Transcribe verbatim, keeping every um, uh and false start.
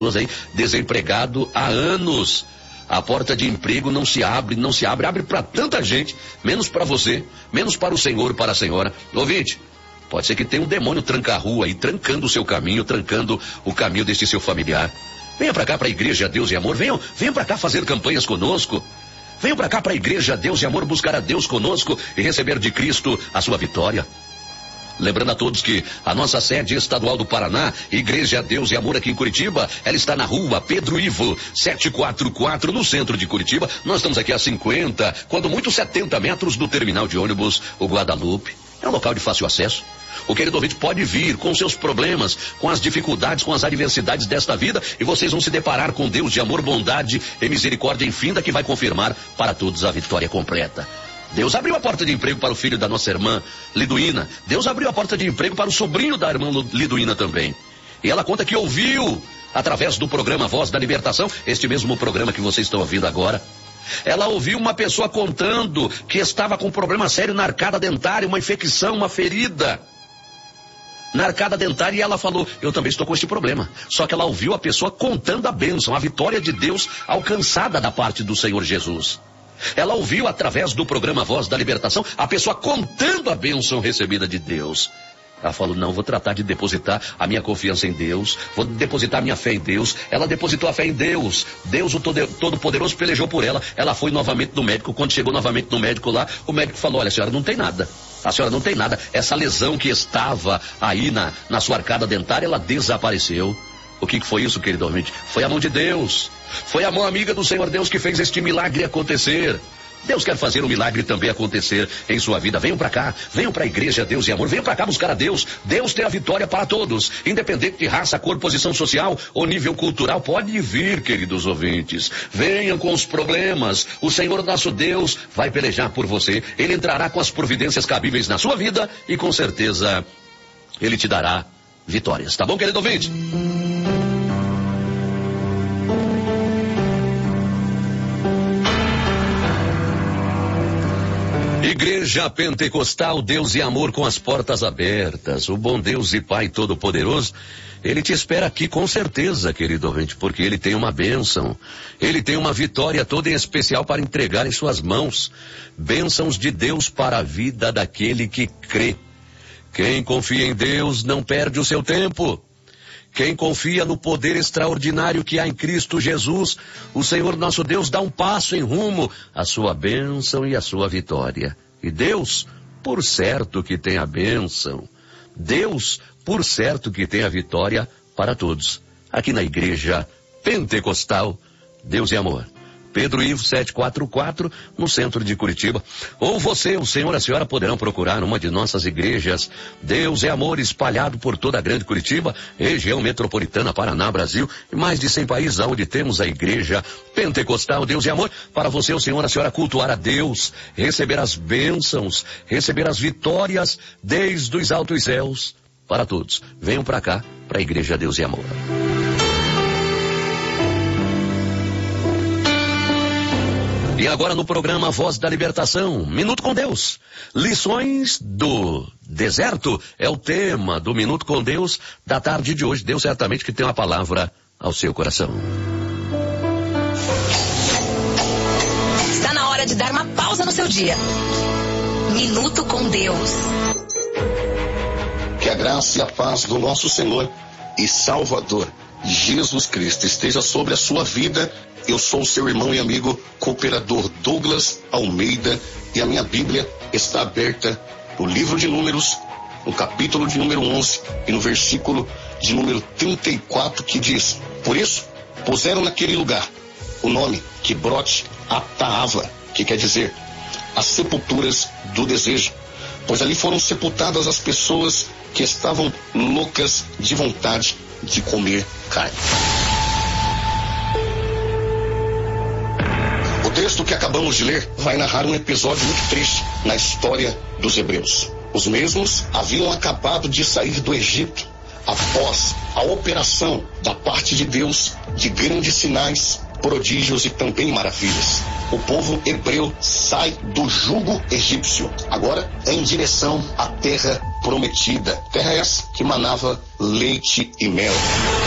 aí desempregado há anos. A porta de emprego não se abre, não se abre, abre para tanta gente, menos para você, menos para o senhor, para a senhora. Ouvinte, pode ser que tenha um demônio tranca-rua aí, trancando o seu caminho, trancando o caminho desse seu familiar. Venha para cá, para a Igreja Deus e Amor, venham, venham para cá fazer campanhas conosco. Venham para cá, para a Igreja Deus e Amor, buscar a Deus conosco e receber de Cristo a sua vitória. Lembrando a todos que a nossa sede estadual do Paraná, Igreja Deus e Amor aqui em Curitiba, ela está na rua Pedro Ivo, setecentos e quarenta e quatro, no centro de Curitiba. Nós estamos aqui a cinquenta, quando muito setenta metros do terminal de ônibus, o Guadalupe. É um local de fácil acesso. O querido ouvinte pode vir com seus problemas, com as dificuldades, com as adversidades desta vida, e vocês vão se deparar com Deus de amor, bondade e misericórdia infinita, que vai confirmar para todos a vitória completa. Deus abriu a porta de emprego para o filho da nossa irmã Liduína. Deus abriu a porta de emprego para o sobrinho da irmã Liduína também. E ela conta que ouviu, através do programa Voz da Libertação, este mesmo programa que vocês estão ouvindo agora. Ela ouviu uma pessoa contando que estava com um problema sério na arcada dentária, uma infecção, uma ferida na arcada dentária, e ela falou, eu também estou com este problema. Só que ela ouviu a pessoa contando a bênção, a vitória de Deus alcançada da parte do Senhor Jesus. Ela ouviu através do programa Voz da Libertação a pessoa contando a bênção recebida de Deus. Ela falou, não, vou tratar de depositar a minha confiança em Deus, vou depositar a minha fé em Deus. Ela depositou a fé em Deus. Deus, o Todo-Poderoso, pelejou por ela. Ela foi novamente no médico. Quando chegou novamente no médico lá, o médico falou, olha, a senhora não tem nada. A senhora não tem nada. Essa lesão que estava aí na, na sua arcada dentária, ela desapareceu. O que, que foi isso, querido ouvinte? Foi a mão de Deus. Foi a mão amiga do Senhor Deus que fez este milagre acontecer. Deus quer fazer um milagre também acontecer em sua vida. Venham para cá, venham para a Igreja Deus e Amor, venham para cá buscar a Deus. Deus tem a vitória para todos, independente de raça, cor, posição social ou nível cultural. Pode vir, queridos ouvintes, venham com os problemas. O Senhor nosso Deus vai pelejar por você. Ele entrará com as providências cabíveis na sua vida e com certeza Ele te dará vitórias. Tá bom, querido ouvinte? Igreja Pentecostal Deus e Amor, com as portas abertas. O bom Deus e Pai Todo-Poderoso, Ele te espera aqui com certeza, querido ouvinte, porque Ele tem uma bênção. Ele tem uma vitória toda em especial para entregar em suas mãos. Bênçãos de Deus para a vida daquele que crê. Quem confia em Deus não perde o seu tempo. Quem confia no poder extraordinário que há em Cristo Jesus, o Senhor nosso Deus dá um passo em rumo à sua bênção e à sua vitória. E Deus, por certo que tem a bênção. Deus, por certo que tem a vitória para todos. Aqui na Igreja Pentecostal Deus e Amor. Pedro Ivo setecentos e quarenta e quatro, no centro de Curitiba. Ou você, o senhor e a senhora poderão procurar uma de nossas igrejas Deus e Amor, espalhado por toda a grande Curitiba, região metropolitana, Paraná, Brasil, e mais de cem países onde temos a Igreja Pentecostal Deus e Amor, para você, o senhor e a senhora cultuar a Deus, receber as bênçãos, receber as vitórias desde os altos céus para todos. Venham para cá, para a Igreja Deus e Amor. E agora no programa Voz da Libertação, Minuto com Deus. Lições do deserto é o tema do Minuto com Deus da tarde de hoje. Deus certamente que tem uma palavra ao seu coração. Está na hora de dar uma pausa no seu dia. Minuto com Deus. Que a graça e a paz do nosso Senhor e Salvador Jesus Cristo esteja sobre a sua vida. Eu sou o seu irmão e amigo cooperador Douglas Almeida, e a minha Bíblia está aberta no livro de Números, no capítulo de número onze e no versículo de número trinta e quatro, que diz: por isso puseram naquele lugar o nome Quibrote Ataava, que quer dizer as sepulturas do desejo, pois ali foram sepultadas as pessoas que estavam loucas de vontade de comer carne. O texto que acabamos de ler vai narrar um episódio muito triste na história dos hebreus. Os mesmos haviam acabado de sair do Egito após a operação da parte de Deus de grandes sinais, prodígios e também maravilhas. O povo hebreu sai do jugo egípcio, agora em direção à terra prometida. Terra essa que manava leite e mel.